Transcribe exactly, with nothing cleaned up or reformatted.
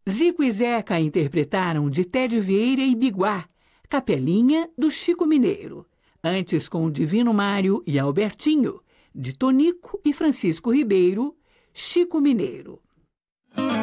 Zico e Zeca interpretaram de Ted Vieira e Biguá, Capelinha, do Chico Mineiro. Antes, com o Divino Mário e Albertinho, de Tonico e Francisco Ribeiro, Chico Mineiro.